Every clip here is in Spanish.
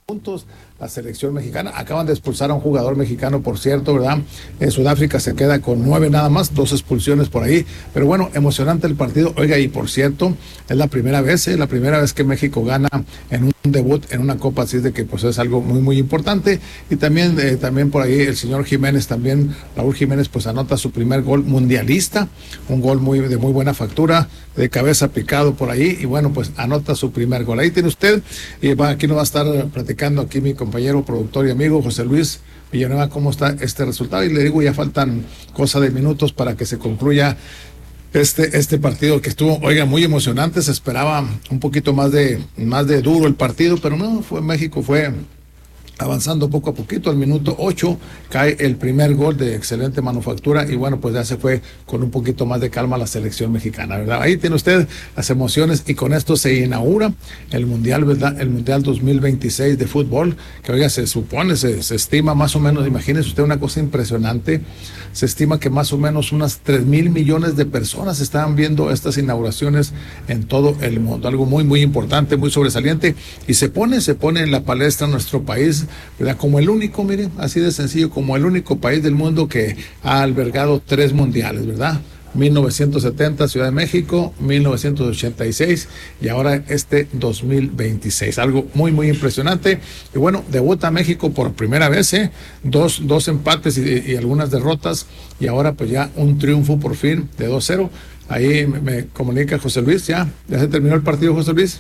puntos. La selección mexicana acaban de expulsar a un jugador mexicano, por cierto, ¿verdad? Sudáfrica se queda con 9 nada más, 2 expulsiones por ahí, pero bueno, emocionante el partido. Oiga, y por cierto, es la primera vez que México gana en un debut en una copa, así es de que pues es algo muy muy importante. Y también por ahí el señor Jiménez, también Raúl Jiménez, pues anota su primer gol mundialista, un gol de muy buena factura, de cabeza picado por ahí, y bueno, pues anota su primer gol. Ahí tiene usted, y aquí nos va a estar platicando aquí mi compañero, productor y amigo José Luis Villanueva, cómo está este resultado. Y le digo, ya faltan cosa de minutos para que se concluya este partido que estuvo, oiga, muy emocionante. Se esperaba un poquito más de duro el partido, pero no, México fue avanzando poco a poquito. Al minuto 8 cae el primer gol de excelente manufactura, y bueno, pues ya se fue con un poquito más de calma la selección mexicana, ¿verdad? Ahí tiene usted las emociones, y con esto se inaugura el Mundial, ¿verdad? El Mundial 2026 de fútbol, que oiga, se estima más o menos, imagínese usted una cosa impresionante, se estima que más o menos unas 3,000 millones de personas estaban viendo estas inauguraciones en todo el mundo, algo muy muy importante, muy sobresaliente, y se pone en la palestra nuestro país, ¿verdad? Como el único, miren, así de sencillo, como el único país del mundo que ha albergado 3 mundiales, ¿verdad? 1970 Ciudad de México, 1986 y ahora este 2026. Algo muy muy impresionante. Y bueno, debuta México por primera vez, dos empates y algunas derrotas, y ahora pues ya un triunfo por fin de 2-0. Ahí me comunica José Luis, ya se terminó el partido, José Luis.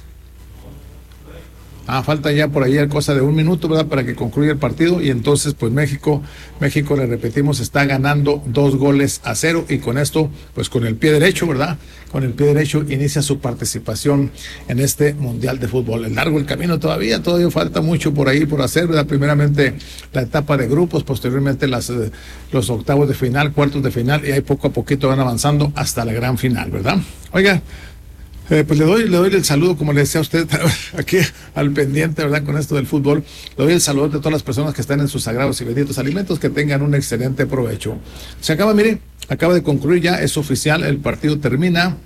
Falta ya por ahí cosa de 1 minuto, ¿verdad? Para que concluya el partido, y entonces pues México, le repetimos, está ganando 2-0, y con esto, pues con el pie derecho, ¿verdad? Con el pie derecho inicia su participación en este Mundial de Fútbol. Es largo el camino todavía falta mucho por ahí por hacer, ¿verdad? Primeramente la etapa de grupos, posteriormente los octavos de final, cuartos de final, y ahí poco a poquito van avanzando hasta la gran final, ¿verdad? Oiga, pues le doy el saludo, como le decía a usted, aquí al pendiente, ¿verdad? Con esto del fútbol, le doy el saludo de todas las personas que están en sus sagrados y benditos alimentos, que tengan un excelente provecho. Acaba de concluir ya, es oficial, el partido termina.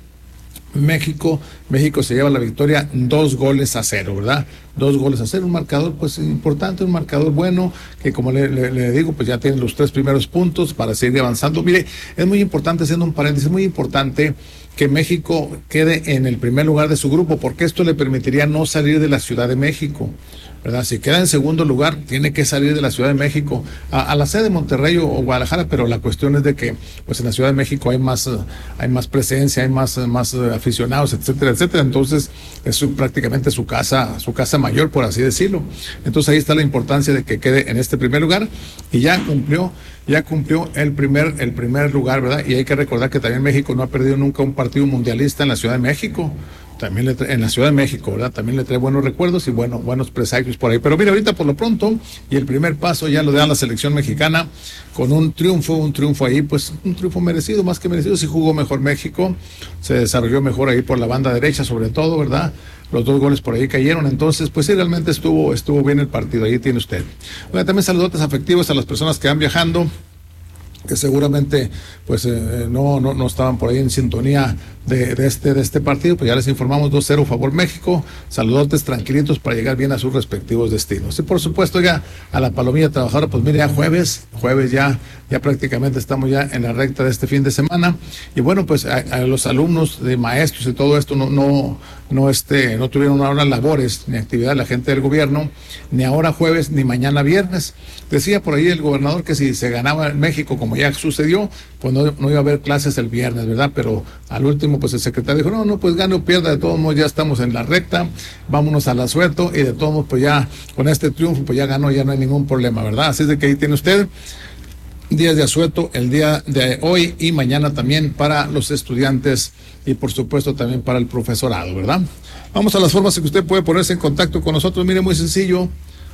México se lleva la victoria 2-0, ¿verdad? 2-0, un marcador pues importante, un marcador bueno, que como le digo, pues ya tienen los 3 primeros puntos para seguir avanzando. Mire, es muy importante, haciendo un paréntesis, muy importante que México quede en el primer lugar de su grupo, porque esto le permitiría no salir de la Ciudad de México, ¿verdad? Si queda en segundo lugar, tiene que salir de la Ciudad de México a la sede de Monterrey o Guadalajara, pero la cuestión es de que pues en la Ciudad de México hay más presencia, hay más aficionados, etcétera, etcétera. Entonces es prácticamente su casa mayor, por así decirlo. Entonces ahí está la importancia de que quede en este primer lugar, y ya cumplió el primer lugar, ¿verdad? Y hay que recordar que también México no ha perdido nunca un partido mundialista en la Ciudad de México. También en la Ciudad de México, ¿verdad? También le trae buenos recuerdos y buenos presagios por ahí. Pero mira, ahorita por lo pronto, y el primer paso ya lo da la selección mexicana con un triunfo ahí, pues un triunfo merecido, más que merecido. Sí jugó mejor México, se desarrolló mejor ahí por la banda derecha, sobre todo, ¿verdad? Los 2 goles por ahí cayeron, entonces pues sí, realmente estuvo bien el partido. Ahí tiene usted. Bueno, también saludotes afectivos a las personas que van viajando, que seguramente pues no estaban por ahí en sintonía de este partido. Pues ya les informamos, 2-0 favor México. Saludotes tranquilitos para llegar bien a sus respectivos destinos. Y por supuesto ya a la palomilla trabajadora, pues mire, ya jueves ya prácticamente estamos ya en la recta de este fin de semana. Y bueno, pues a los alumnos, de maestros y todo esto no tuvieron ahora labores ni actividad la gente del gobierno, ni ahora jueves ni mañana viernes. Decía por ahí el gobernador que si se ganaba en México, como ya sucedió, pues no iba a haber clases el viernes, ¿verdad? Pero al último pues el secretario dijo, no, pues gane o pierda, de todos modos ya estamos en la recta, vámonos al asueto, y de todos modos pues ya con este triunfo pues ya ganó, ya no hay ningún problema, ¿verdad? Así es de que ahí tiene usted días de asueto el día de hoy y mañana también para los estudiantes, y por supuesto también para el profesorado, ¿verdad? Vamos a las formas en que usted puede ponerse en contacto con nosotros. Mire, muy sencillo,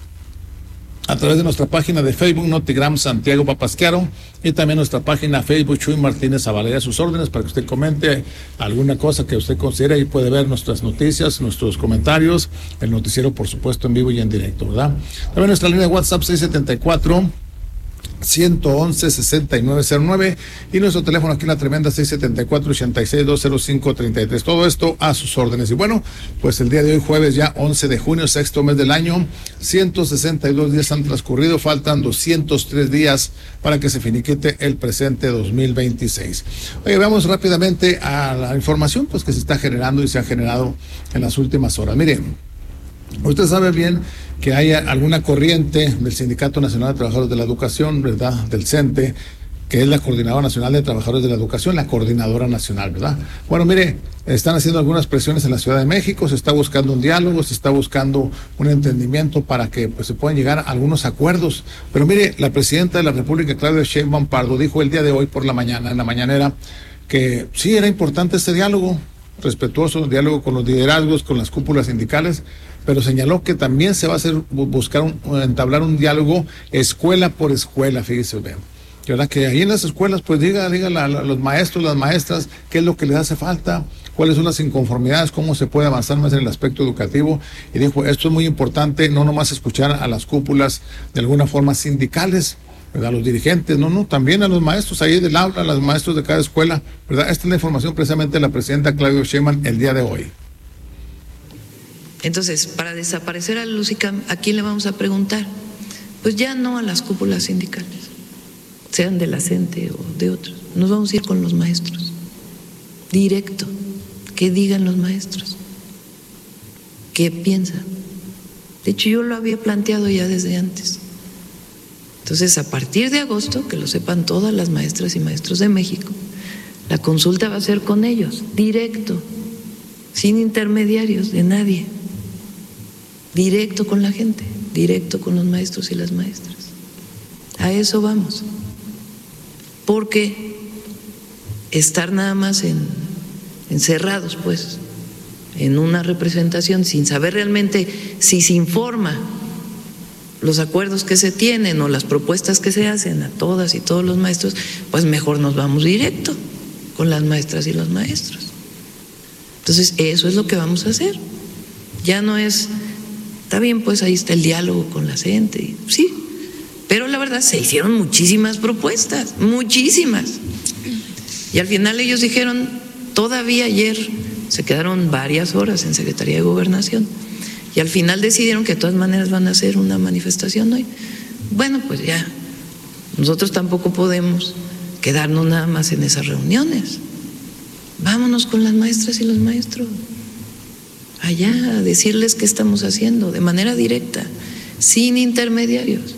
a través de nuestra página de Facebook, Notigram Santiago Papasquiaro, y también nuestra página Facebook Chuy Martínez Zabaleta, a sus órdenes para que usted comente alguna cosa que usted considere, y puede ver nuestras noticias, nuestros comentarios, el noticiero por supuesto en vivo y en directo, ¿verdad? También nuestra línea de WhatsApp 674 111-6909 y nuestro teléfono aquí en La Tremenda 674-86-205-33. Todo esto a sus órdenes. Y bueno, pues el día de hoy, jueves ya 11 de junio, sexto mes del año, 162 días han transcurrido, faltan 203 días para que se finiquite el presente 2026. Oye, veamos rápidamente a la información pues que se está generando y se ha generado en las últimas horas. Miren, usted sabe bien que hay alguna corriente del Sindicato Nacional de Trabajadores de la Educación, ¿verdad?, del CENTE, que es la Coordinadora Nacional de Trabajadores de la Educación, la coordinadora nacional, ¿verdad? Bueno, mire, están haciendo algunas presiones en la Ciudad de México, se está buscando un diálogo, se está buscando un entendimiento para que pues, se puedan llegar a algunos acuerdos. Pero mire, la presidenta de la República, Claudia Sheinbaum Pardo, dijo el día de hoy por la mañana, en la mañanera, que sí era importante este diálogo, respetuoso, diálogo con los liderazgos, con las cúpulas sindicales, pero señaló que también se va a hacer, entablar un diálogo escuela por escuela, fíjese bien. Y ahora que ahí en las escuelas, pues diga a los maestros, las maestras, qué es lo que les hace falta, cuáles son las inconformidades, cómo se puede avanzar más en el aspecto educativo. Y dijo, esto es muy importante, no nomás escuchar a las cúpulas de alguna forma sindicales, ¿verdad?, a los dirigentes, también a los maestros ahí del aula, a los maestros de cada escuela, ¿verdad? Esta es la información precisamente de la presidenta Claudia Sheinbaum el día de hoy. Entonces, para desaparecer al LUCICAM, ¿a quién le vamos a preguntar? Pues ya no a las cúpulas sindicales, sean de la CENTE o de otros. Nos vamos a ir con los maestros, directo, que digan los maestros, qué piensan. De hecho, yo lo había planteado ya desde antes. Entonces, a partir de agosto, que lo sepan todas las maestras y maestros de México, la consulta va a ser con ellos, directo, sin intermediarios de nadie. Directo con la gente, directo con los maestros y las maestras. A eso vamos. Porque estar nada más encerrados, pues, en una representación sin saber realmente si se informa los acuerdos que se tienen o las propuestas que se hacen a todas y todos los maestros, pues mejor nos vamos directo con las maestras y los maestros. Entonces, eso es lo que vamos a hacer. Ya no es... Está bien, pues ahí está el diálogo con la gente, sí, pero la verdad se hicieron muchísimas propuestas, muchísimas. Y al final ellos dijeron, todavía ayer se quedaron varias horas en Secretaría de Gobernación y al final decidieron que de todas maneras van a hacer una manifestación hoy. Bueno, pues ya, nosotros tampoco podemos quedarnos nada más en esas reuniones. Vámonos con las maestras y los maestros allá a decirles qué estamos haciendo de manera directa, sin intermediarios.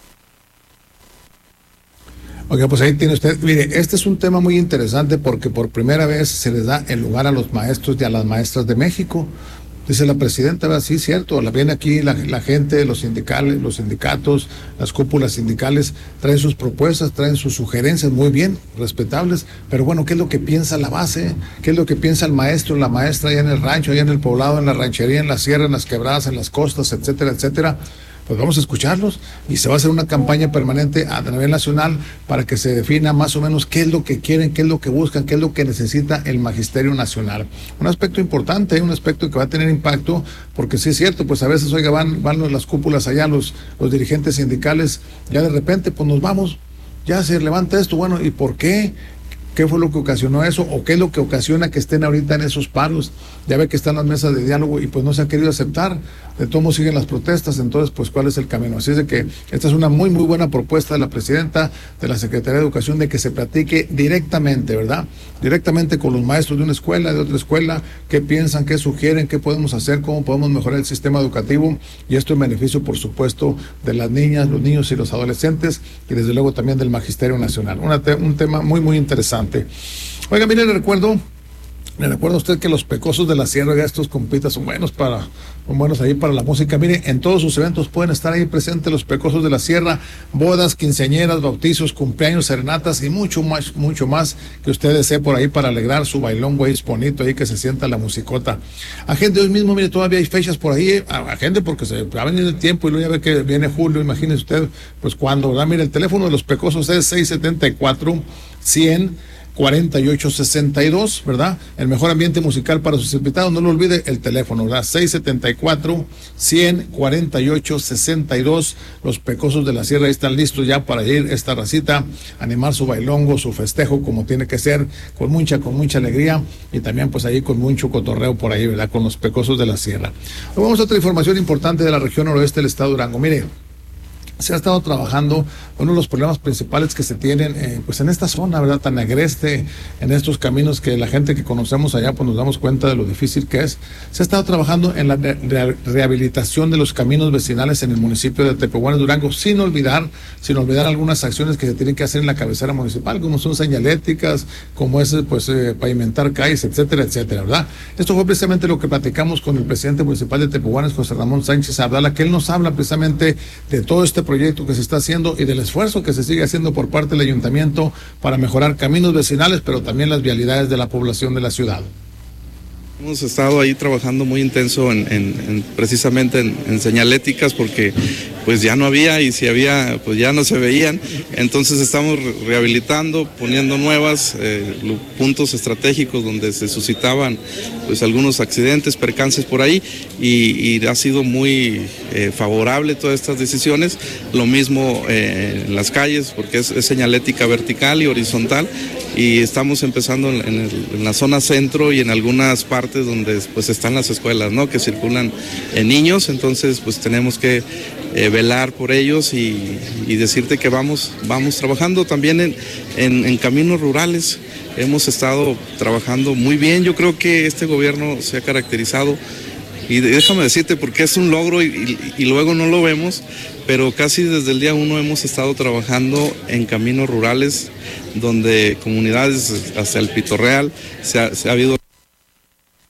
Oiga, pues ahí tiene usted, mire, este es un tema muy interesante porque por primera vez se les da el lugar a los maestros y a las maestras de México. Dice la presidenta, sí, cierto, viene aquí la gente, los sindicatos, las cúpulas sindicales, traen sus propuestas, traen sus sugerencias, muy bien, respetables, pero bueno, ¿qué es lo que piensa la base? ¿Qué es lo que piensa el maestro, la maestra allá en el rancho, allá en el poblado, en la ranchería, en la sierra, en las quebradas, en las costas, etcétera, etcétera? Pues vamos a escucharlos y se va a hacer una campaña permanente a nivel nacional para que se defina más o menos qué es lo que quieren, qué es lo que buscan, qué es lo que necesita el Magisterio Nacional. Un aspecto importante, un aspecto que va a tener impacto, porque sí es cierto, pues a veces, oiga, van las cúpulas allá, los dirigentes sindicales, ya de repente, pues nos vamos, ya se levanta esto, bueno, ¿y por qué? ¿Qué fue lo que ocasionó eso? ¿O qué es lo que ocasiona que estén ahorita en esos paros? Ya ve que están las mesas de diálogo y pues no se han querido aceptar. De todos modos siguen las protestas, entonces pues ¿cuál es el camino? Así es de que esta es una muy buena propuesta de la presidenta de la Secretaría de Educación de que se platique directamente, ¿verdad? Directamente con los maestros de una escuela, de otra escuela, qué piensan, qué sugieren, qué podemos hacer, cómo podemos mejorar el sistema educativo, y esto en beneficio, por supuesto, de las niñas, los niños y los adolescentes, y desde luego también del Magisterio Nacional. Un tema muy interesante. Oiga, mire, le recuerdo a usted que los Pecosos de la Sierra, ya estos compitas son buenos ahí para la música. Mire, en todos sus eventos pueden estar ahí presentes los Pecosos de la Sierra, bodas, quinceañeras, bautizos, cumpleaños, serenatas y mucho más que usted desee por ahí para alegrar su bailón, güey, bonito ahí que se sienta la musicota. Agente, hoy mismo, mire, todavía hay fechas por ahí, agente, porque se va a venir el tiempo y luego ya ve que viene julio, imagínese usted, pues cuando, ¿verdad? Mire, el teléfono de los Pecosos es 674-100 4862, ¿verdad? El mejor ambiente musical para sus invitados. No lo olvide el teléfono, ¿verdad? 674-100-4862. Los Pecosos de la Sierra ahí están listos ya para ir esta racita, animar su bailongo, su festejo como tiene que ser, con mucha alegría, y también pues ahí con mucho cotorreo por ahí, ¿verdad? Con los Pecosos de la Sierra. Luego vamos a otra información importante de la región noroeste del estado de Durango. Mire, se ha estado trabajando, uno de los problemas principales que se tienen pues en esta zona, ¿verdad?, tan agreste, en estos caminos que la gente que conocemos allá pues nos damos cuenta de lo difícil que es. Se ha estado trabajando en la rehabilitación de los caminos vecinales en el municipio de Tepehuanes, Durango, sin olvidar algunas acciones que se tienen que hacer en la cabecera municipal, como son señaléticas, como es pues pavimentar calles, etcétera, etcétera, ¿verdad? Esto fue precisamente lo que platicamos con el presidente municipal de Tepehuanes, José Ramón Sánchez Abdala, que él nos habla precisamente de todo este proyecto que se está haciendo y del esfuerzo que se sigue haciendo por parte del ayuntamiento para mejorar caminos vecinales, pero también las vialidades de la población de la ciudad. Hemos estado ahí trabajando muy intenso precisamente en señaléticas, porque pues ya no había, y si había pues ya no se veían. Entonces estamos rehabilitando, poniendo nuevas puntos estratégicos donde se suscitaban pues algunos accidentes, percances por ahí, y ha sido muy favorable todas estas decisiones. Lo mismo en las calles, porque es señalética vertical y horizontal, y estamos empezando en la zona centro y en algunas partes donde pues están las escuelas, ¿no?, que circulan niños. Entonces pues tenemos que velar por ellos y decirte que vamos trabajando también en caminos rurales. Hemos estado trabajando muy bien. Yo creo que este gobierno se ha caracterizado, y déjame decirte porque es un logro y luego no lo vemos, pero casi desde el día 1 hemos estado trabajando en caminos rurales donde comunidades hasta el Pitorreal se ha habido